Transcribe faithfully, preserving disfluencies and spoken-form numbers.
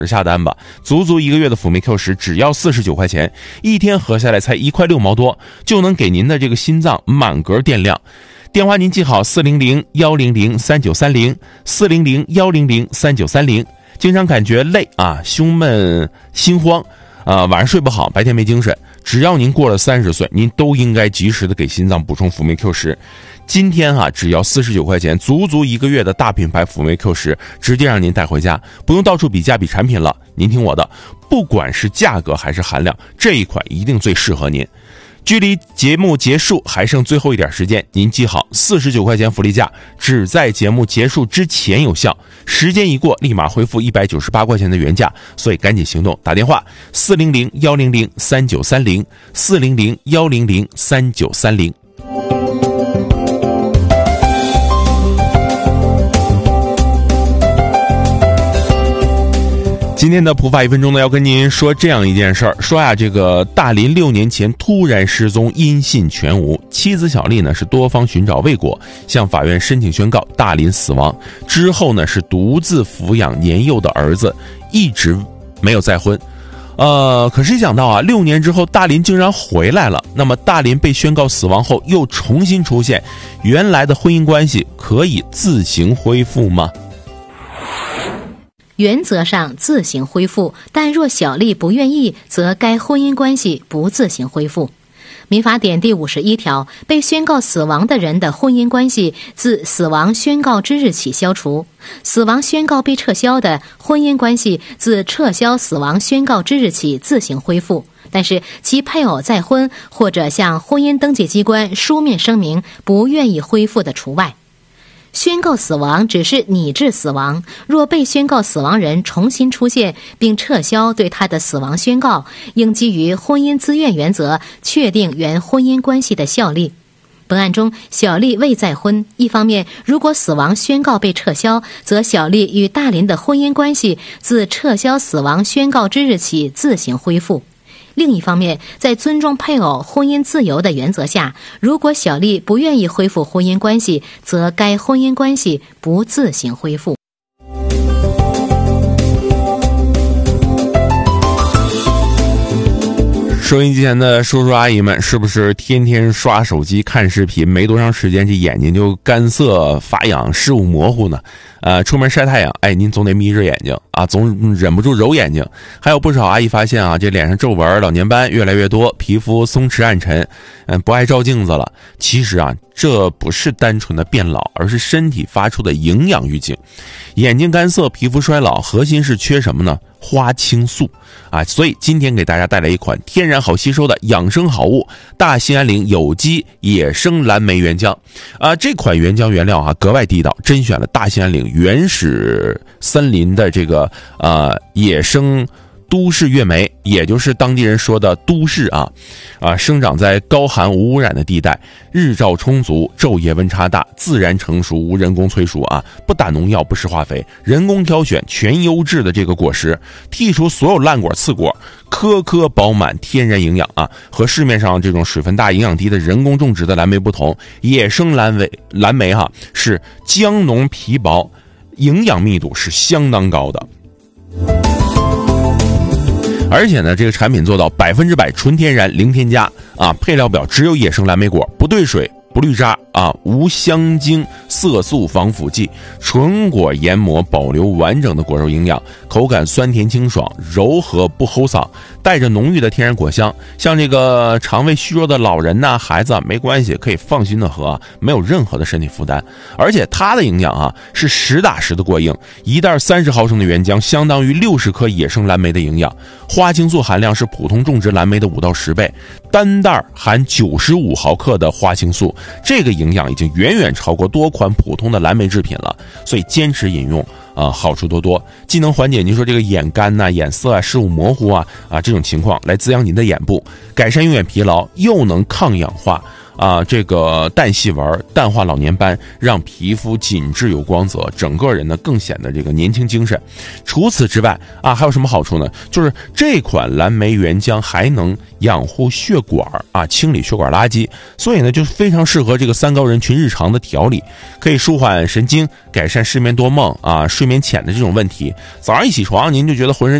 下单吧，足足一个月的辅酶 Q 十只要四十九块钱，一天合下来才一块六毛多，就能给您的这个心脏满格电量。电话您记好四零零一零零三九三零 四零零一零零三九三零。经常感觉累啊，胸闷心慌啊，晚上睡不好，白天没精神，只要您过了三十岁，您都应该及时的给心脏补充辅酶 Q 十。今天啊，只要四十九块钱，足足一个月的大品牌辅酶 Q 十，直接让您带回家，不用到处比价比产品了。您听我的，不管是价格还是含量，这一款一定最适合您。距离节目结束还剩最后一点时间，您记好，四十九块钱福利价只在节目结束之前有效，时间一过立马恢复一百九十八块钱的原价，所以赶紧行动，打电话四零零一零零三九三零 四零零一零零三九三零。今天的普法一分钟呢，要跟您说这样一件事儿，说呀，这个大林六年前突然失踪，音信全无。妻子小丽呢是多方寻找未果，向法院申请宣告大林死亡。之后呢是独自抚养年幼的儿子，一直没有再婚。呃，可是想到啊，六年之后大林竟然回来了。那么大林被宣告死亡后又重新出现，原来的婚姻关系可以自行恢复吗？ 原则上自行恢复，但若小丽不愿意，则该婚姻关系不自行恢复。民法典第五十一条，被宣告死亡的人的婚姻关系自死亡宣告之日起消除；死亡宣告被撤销的婚姻关系自撤销死亡宣告之日起自行恢复，但是其配偶再婚或者向婚姻登记机关书面声明不愿意恢复的除外。宣告死亡只是拟制死亡，若被宣告死亡人重新出现并撤销对他的死亡宣告，应基于婚姻自愿原则确定原婚姻关系的效力。本案中，小丽未再婚，一方面，如果死亡宣告被撤销，则小丽与大林的婚姻关系自撤销死亡宣告之日起自行恢复。另一方面，在尊重配偶婚姻自由的原则下，如果小丽不愿意恢复婚姻关系，则该婚姻关系不自行恢复。 收音机前的叔叔阿姨们，是不是天天刷手机看视频，没多长时间这眼睛就干涩发痒视物模糊呢？呃，出门晒太阳，哎，您总得眯着眼睛啊，总忍不住揉眼睛。还有不少阿姨发现啊，这脸上皱纹、老年斑越来越多，皮肤松弛暗沉，嗯，不爱照镜子了。其实啊，这不是单纯的变老，而是身体发出的营养预警。眼睛干涩、皮肤衰老，核心是缺什么呢？花青素啊，所以今天给大家带来一款天然好吸收的养生好物——大兴安岭有机野生蓝莓原浆啊。这款原浆原料啊格外地道，甄选了大兴安岭原始森林的这个呃野生都市月莓，也就是当地人说的都市啊，啊，生长在高寒无污染的地带，日照充足，昼夜温差大，自然成熟，无人工催熟啊，不打农药，不施化肥，人工挑选全优质的这个果实，剔除所有烂果刺果，颗颗饱满，天然营养啊。和市面上这种水分大、营养低的人工种植的蓝莓不同，野生蓝莓蓝莓哈是浆浓皮薄，营养密度是相当高的。而且呢，这个产品做到百分之百纯天然，零添加啊，配料表只有野生蓝莓果，不兑水，不滤渣啊，无香精、色素、防腐剂，纯果研磨，保留完整的果肉营养，口感酸甜清爽，柔和不齁嗓，带着浓郁的天然果香。像这个肠胃虚弱的老人呐、孩子啊，没关系，可以放心的喝啊，没有任何的身体负担。而且它的营养啊是实打实的过硬，一袋三十毫升的原浆相当于六十颗野生蓝莓的营养，花青素含量是普通种植蓝莓的五到十倍，单袋含九十五毫克的花青素，这个营养已经远远超过多款普通的蓝莓制品了，所以坚持饮用啊、呃，好处多多，既能缓解您说这个眼干呐、啊、眼涩啊、视物模糊啊啊这种情况，来滋养您的眼部，改善用眼疲劳，又能抗氧化啊，这个淡细纹、淡化老年斑，让皮肤紧致有光泽，整个人呢更显得这个年轻精神。除此之外啊，还有什么好处呢？就是这款蓝莓原浆还能养护血管啊，清理血管垃圾，所以呢就非常适合这个三高人群日常的调理，可以舒缓神经，改善失眠多梦啊、睡眠浅的这种问题。早上一起床，您就觉得浑身